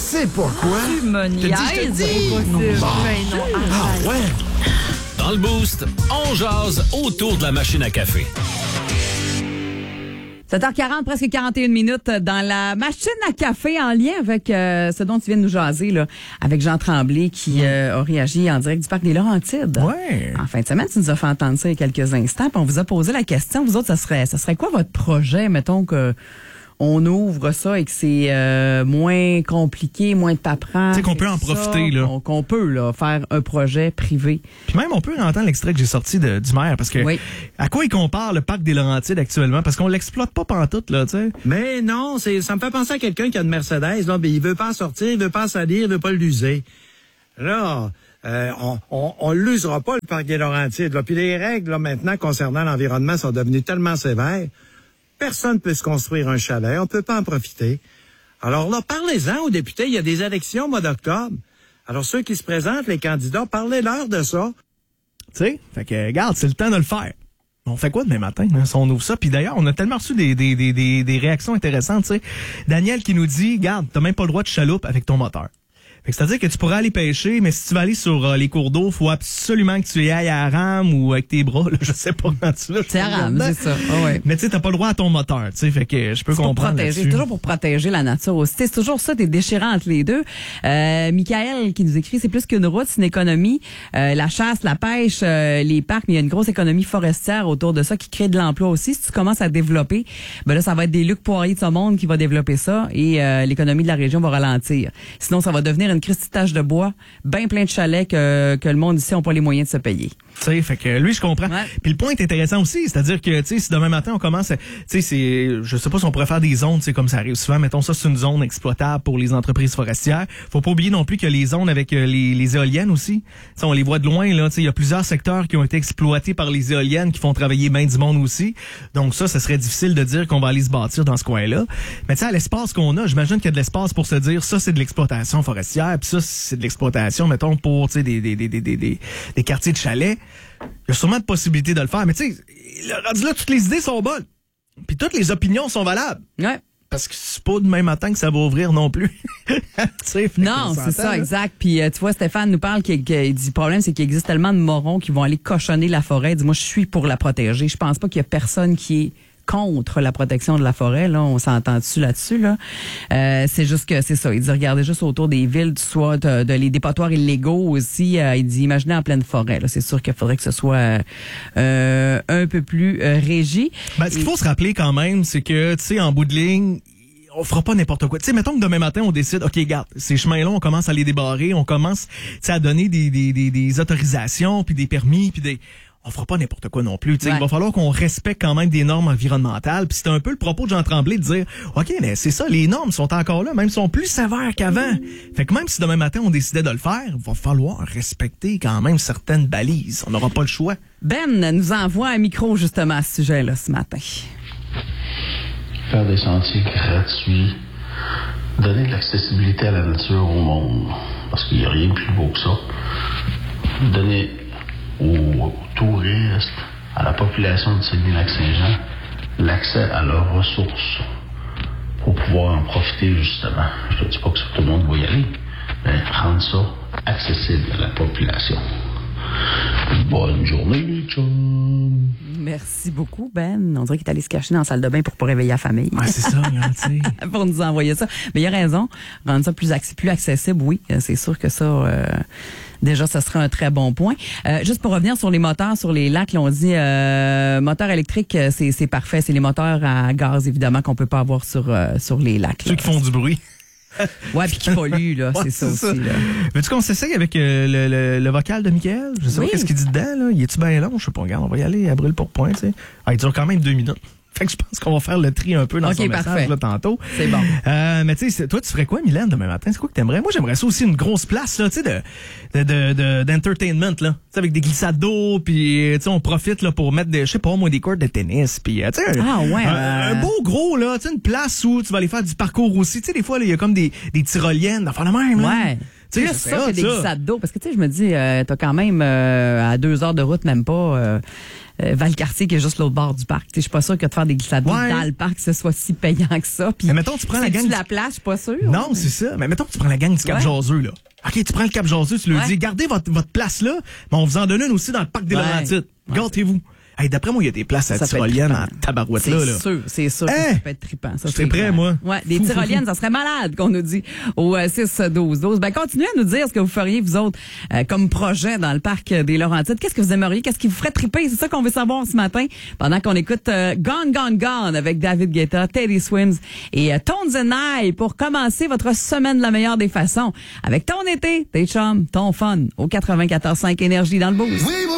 sais pas quoi. Tu me niaises. Ah ouais? Dans le Boost, on jase autour de la machine à café. 7h40, presque 41 minutes dans la machine à café en lien avec ce dont tu viens de nous jaser, là, avec Jean Tremblay qui a réagi en direct du Parc des Laurentides. Ouais. En fin de semaine, tu nous as fait entendre ça il y a quelques instants, puis on vous a posé la question. Vous autres, ça serait quoi votre projet, mettons que on ouvre ça et que c'est moins compliqué, moins de paperasses. Tu sais qu'on peut en profiter, là. Qu'on peut là, faire un projet privé. Puis même, on peut entendre l'extrait que j'ai sorti du maire, parce que à quoi il compare le parc des Laurentides actuellement? Parce qu'on l'exploite pas pantoute, là, tu sais. Mais non, ça me fait penser à quelqu'un qui a une Mercedes, là, mais il veut pas en sortir, il veut pas en salir, il veut pas l'user. Là, on l'usera pas, le parc des Laurentides, là. Puis les règles, là, maintenant, concernant l'environnement sont devenues tellement sévères. Personne ne peut se construire un chalet, on ne peut pas en profiter. Alors là, parlez-en aux députés, il y a des élections au mois d'octobre. Alors ceux qui se présentent, les candidats, parlez-leur de ça. Tu sais, fait que, regarde, c'est le temps de le faire. On fait quoi demain matin, hein, si on ouvre ça? Puis d'ailleurs, on a tellement reçu des réactions intéressantes, tu sais. Daniel qui nous dit, regarde, t'as même pas le droit de chaloupe avec ton moteur. Fait que c'est-à-dire que tu pourrais aller pêcher, mais si tu vas aller sur les cours d'eau, faut absolument que tu y ailles à la rame ou avec tes bras, là, je sais pas comment tu l'as. C'est à rame, c'est ça. Oh, ouais. Mais tu sais, t'as pas le droit à ton moteur, tu sais, fait que je peux comprendre. C'est toujours pour protéger la nature aussi. C'est toujours ça, t'es déchirant entre les deux. Michael qui nous écrit, c'est plus qu'une route, c'est une économie. La chasse, la pêche, les parcs, mais il y a une grosse économie forestière autour de ça qui crée de l'emploi aussi. Si tu commences à développer, ben là, ça va être des Luc Poirier de ce monde qui va développer ça et l'économie de la région va ralentir. Sinon, ça va devenir une cristage de bois, bien plein de chalets que le monde ici n'a pas les moyens de se payer. Tu sais, fait que lui, je comprends. Ouais. Puis le point est intéressant aussi, c'est-à-dire que, tu sais, si demain matin, on commence, tu sais, je sais pas si on pourrait faire des zones, tu sais, comme ça arrive souvent, mettons ça, c'est une zone exploitable pour les entreprises forestières. Faut pas oublier non plus que les zones avec les éoliennes aussi, tu sais, on les voit de loin, là, tu sais, il y a plusieurs secteurs qui ont été exploités par les éoliennes qui font travailler bien du monde aussi. Donc ça serait difficile de dire qu'on va aller se bâtir dans ce coin-là. Mais tu sais, à l'espace qu'on a, j'imagine qu'il y a de l'espace pour se dire, ça, c'est de l'exploitation forestière, puis ça, c'est de l'exploitation, mettons, pour, tu sais, des quartiers de chalets. Il y a sûrement de possibilités de le faire, mais tu sais, rendu là, toutes les idées sont bonnes. Puis toutes les opinions sont valables. Ouais. Parce que c'est pas demain matin que ça va ouvrir non plus. Non, c'est ça, exact. Puis tu vois, Stéphane nous parle qu'il dit le problème, c'est qu'il existe tellement de morons qui vont aller cochonner la forêt. Dis-moi, je suis pour la protéger. Je pense pas qu'il y a personne qui est contre la protection de la forêt, là, on s'entend-tu là-dessus, là? C'est juste que c'est ça. Il dit, regardez juste autour des villes, soit de les dépotoirs illégaux aussi. Il dit, imaginez en pleine forêt, là. C'est sûr qu'il faudrait que ce soit un peu plus régi. Ben, ce qu'il faut se rappeler quand même, c'est que, tu sais, en bout de ligne, on fera pas n'importe quoi. Tu sais, mettons que demain matin, on décide, OK, regarde, ces chemins-là, on commence à les débarrer, on commence, tu sais, à donner des autorisations, puis des permis, puis on fera pas n'importe quoi non plus. Ouais. Il va falloir qu'on respecte quand même des normes environnementales. Puis c'est un peu le propos de Jean Tremblay de dire, OK, mais c'est ça, les normes sont encore là, même sont plus sévères qu'avant. Fait que même si demain matin on décidait de le faire, il va falloir respecter quand même certaines balises. On n'aura pas le choix. Ben nous envoie un micro justement à ce sujet-là ce matin. Faire des sentiers gratuits, donner de l'accessibilité à la nature au monde, parce qu'il n'y a rien de plus beau que ça. Donner aux touristes, à la population de Saguenay-Lac-Saint-Jean, l'accès à leurs ressources pour pouvoir en profiter justement. Je ne dis pas que tout le monde va y aller, mais rendre ça accessible à la population. Bonne journée, les chums! Merci beaucoup, Ben. On dirait qu'il est allé se cacher dans la salle de bain pour pas réveiller la famille. Ouais, c'est ça, tu sais. Pour nous envoyer ça. Mais il a raison. Rendre ça plus accessible, oui. C'est sûr que ça, déjà, ce serait un très bon point. Juste pour revenir sur les moteurs, sur les lacs, là, on dit moteur électrique, c'est parfait. C'est les moteurs à gaz, évidemment, qu'on peut pas avoir sur les lacs. Ceux qui font du bruit. Ouais, puis qui polluent, là. Ouais, c'est ça aussi, là. Veux-tu qu'on s'essaye avec le vocal de Mickaël? Je sais pas qu'est-ce qu'il dit dedans, là. Il est-tu bien long? Je sais pas. Regarde, on va y aller à brûle pour point, tu sais. Ah, il dure quand même 2 minutes. Fait que je pense qu'on va faire le tri un peu dans son message là, tantôt. C'est bon. Mais tu sais, toi, tu ferais quoi, Mylène, demain matin? C'est quoi que t'aimerais? Moi, j'aimerais ça aussi une grosse place, là, tu sais, d'entertainment, là. Tu sais, avec des glissades d'eau, puis tu sais, on profite là pour mettre je sais pas, moi, des courts de tennis, puis tu sais, un beau gros, là, tu sais, une place où tu vas aller faire du parcours aussi. Tu sais, des fois, il y a comme des tyroliennes, d'enfants de même, là. Ouais. Plus ça que des glissades d'eau. Parce que, tu sais, je me dis, t'as quand même à 2 heures de route, même pas... Valcartier qui est juste l'autre bord du parc. Je suis pas sûre que de faire des glissades d'eau dans le parc, ce soit si payant que ça. Puis, mais mettons, tu prends la gang de la place, je suis pas sûre. Non, c'est ça. Mais mettons que tu prends la gang du Cap-Jaseux, là. OK, tu prends le Cap-Jaseux, tu leur dis, gardez votre place là, mais on vous en donne une aussi dans le parc des Laurentides. Gâtez-vous. Hey, d'après moi, il y a des places à tyroliennes en tabarouette là. C'est sûr. Ça peut être trippant. Je serais prêt, moi. Ouais, des tyroliennes, ça serait malade qu'on nous dit au 6-12-12. Ben, continuez à nous dire ce que vous feriez, vous autres, comme projet dans le parc des Laurentides. Qu'est-ce que vous aimeriez? Qu'est-ce qui vous ferait tripper? C'est ça qu'on veut savoir ce matin pendant qu'on écoute Gone, Gone, Gone avec David Guetta, Teddy Swims et Tones and I pour commencer votre semaine de la meilleure des façons avec ton été, tes chums, ton fun au 94.5 Énergie dans le boost.